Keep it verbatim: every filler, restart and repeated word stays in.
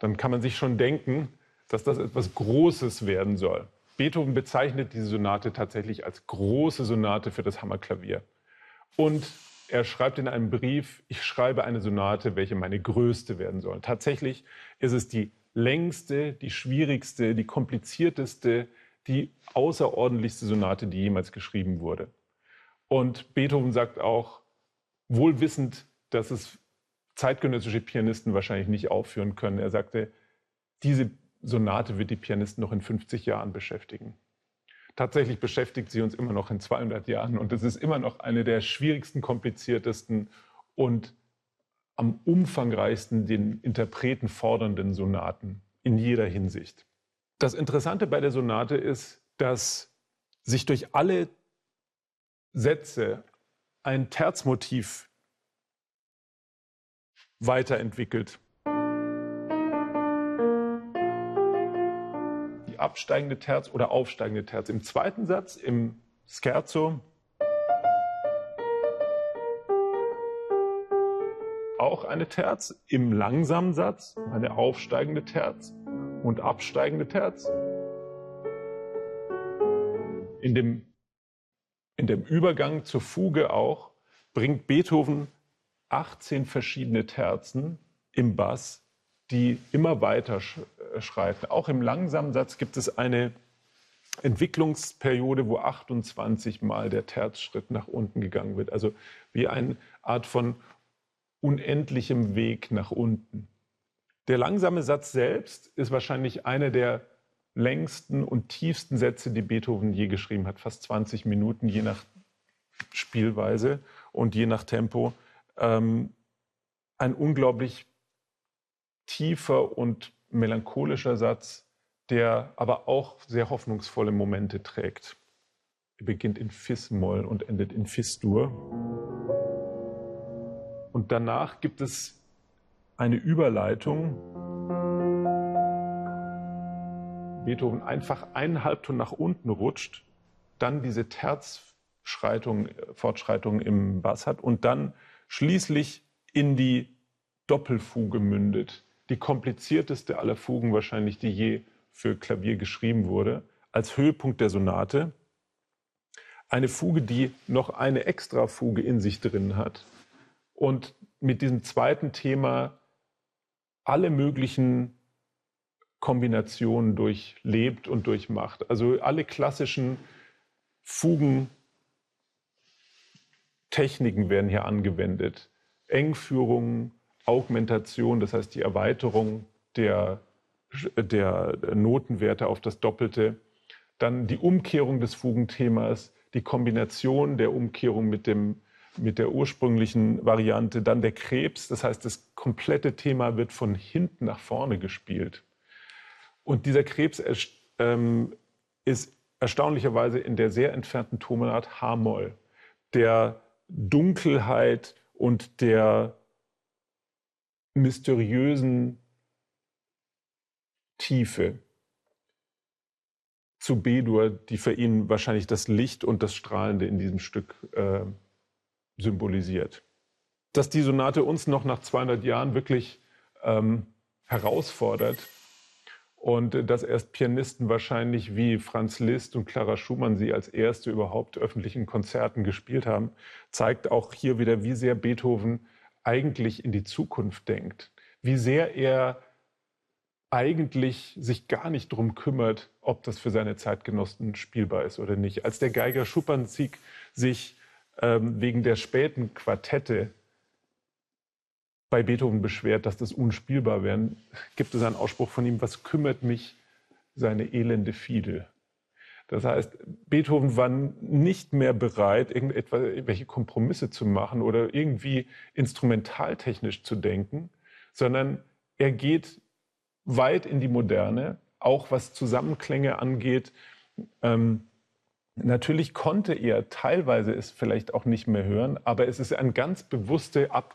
dann kann man sich schon denken, dass das etwas Großes werden soll. Beethoven bezeichnet diese Sonate tatsächlich als große Sonate für das Hammerklavier. Und er schreibt in einem Brief, ich schreibe eine Sonate, welche meine größte werden soll. Tatsächlich ist es die längste, die schwierigste, die komplizierteste, die außerordentlichste Sonate, die jemals geschrieben wurde. Und Beethoven sagt auch, wohl wissend, dass es zeitgenössische Pianisten wahrscheinlich nicht aufführen können. Er sagte, diese Sonate wird die Pianisten noch in fünfzig Jahren beschäftigen. Tatsächlich beschäftigt sie uns immer noch in zweihundert Jahren und es ist immer noch eine der schwierigsten, kompliziertesten und am umfangreichsten den Interpreten fordernden Sonaten in jeder Hinsicht. Das Interessante bei der Sonate ist, dass sich durch alle Sätze ein Terzmotiv weiterentwickelt. Die absteigende Terz oder aufsteigende Terz. Im zweiten Satz, im Scherzo, auch eine Terz. Im langsamen Satz eine aufsteigende Terz und absteigende Terz. In dem, in dem Übergang zur Fuge auch bringt Beethoven achtzehn verschiedene Terzen im Bass, die immer weiter schreiten. Auch im langsamen Satz gibt es eine Entwicklungsperiode, wo achtundzwanzig Mal der Terzschritt nach unten gegangen wird. Also wie eine Art von unendlichem Weg nach unten. Der langsame Satz selbst ist wahrscheinlich einer der längsten und tiefsten Sätze, die Beethoven je geschrieben hat. Fast zwanzig Minuten, je nach Spielweise und je nach Tempo. Ähm, ein unglaublich tiefer und melancholischer Satz, der aber auch sehr hoffnungsvolle Momente trägt. Er beginnt in Fis-Moll und endet in Fis-Dur. Und danach gibt es eine Überleitung. Beethoven einfach einen Halbton nach unten rutscht, dann diese Terzschreitung, Fortschreitung im Bass hat und dann schließlich in die Doppelfuge mündet. Die komplizierteste aller Fugen wahrscheinlich, die je für Klavier geschrieben wurde, als Höhepunkt der Sonate. Eine Fuge, die noch eine Extrafuge in sich drin hat und mit diesem zweiten Thema alle möglichen Kombinationen durchlebt und durchmacht. Also alle klassischen Fugentechniken werden hier angewendet. Engführung, Augmentation, das heißt die Erweiterung der, der Notenwerte auf das Doppelte. Dann die Umkehrung des Fugenthemas, die Kombination der Umkehrung mit, dem, mit der ursprünglichen Variante. Dann der Krebs, das heißt das komplette Thema wird von hinten nach vorne gespielt. Und dieser Krebs ähm, ist erstaunlicherweise in der sehr entfernten Tonart H-Moll, der Dunkelheit und der mysteriösen Tiefe zu B-Dur, die für ihn wahrscheinlich das Licht und das Strahlende in diesem Stück äh, symbolisiert. Dass die Sonate uns noch nach zweihundert Jahren wirklich ähm, herausfordert, und dass erst Pianisten wahrscheinlich wie Franz Liszt und Clara Schumann sie als erste überhaupt öffentlichen Konzerten gespielt haben, zeigt auch hier wieder, wie sehr Beethoven eigentlich in die Zukunft denkt. Wie sehr er eigentlich sich gar nicht darum kümmert, ob das für seine Zeitgenossen spielbar ist oder nicht. Als der Geiger Schuppanzig sich ähm, wegen der späten Quartette bei Beethoven beschwert, dass das unspielbar wären, gibt es einen Ausspruch von ihm, was kümmert mich seine elende Fiedel? Das heißt, Beethoven war nicht mehr bereit, irgendwelche Kompromisse zu machen oder irgendwie instrumentaltechnisch zu denken, sondern er geht weit in die Moderne, auch was Zusammenklänge angeht. Ähm, natürlich konnte er teilweise es vielleicht auch nicht mehr hören, aber es ist eine ganz bewusste Ab